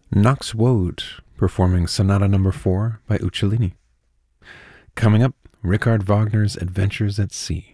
Knox Woad performing Sonata No. 4 by Uccellini. Coming up, Richard Wagner's Adventures at Sea.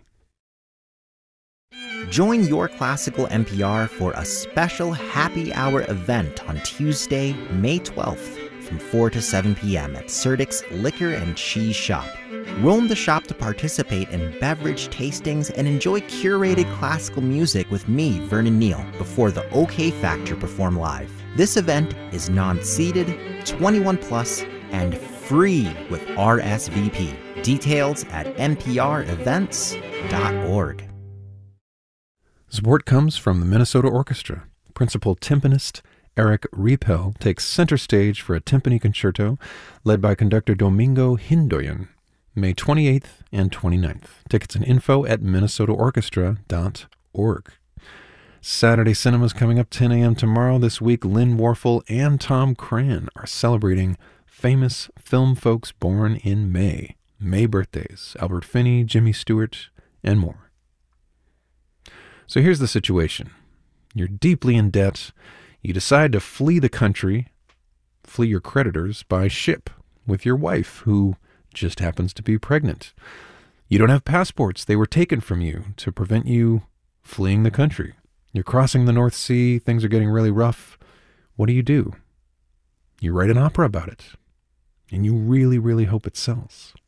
Join Your Classical NPR for a special happy hour event on Tuesday, May 12th from 4 to 7 p.m. at Serdik's Liquor and Cheese Shop. Roam the shop to participate in beverage tastings and enjoy curated classical music with me, Vernon Neal, before the OK Factor perform live. This event is non-seated, 21 plus, and free with RSVP. Details at nprevents.org. Support comes from the Minnesota Orchestra. Principal timpanist Eric Riepel takes center stage for a timpani concerto led by conductor Domingo Hindoyan, May 28th and 29th. Tickets and info at minnesotaorchestra.org. Saturday Cinema's coming up 10 a.m. tomorrow. This week, Lynn Warfel and Tom Cran are celebrating famous film folks born in May. May birthdays: Albert Finney, Jimmy Stewart, and more. So here's the situation. You're deeply in debt. You decide to flee the country, flee your creditors, by ship with your wife, who just happens to be pregnant. You don't have passports. They were taken from you to prevent you fleeing the country. You're crossing the North Sea. Things are getting really rough. What do? You write an opera about it. And you really, really hope it sells.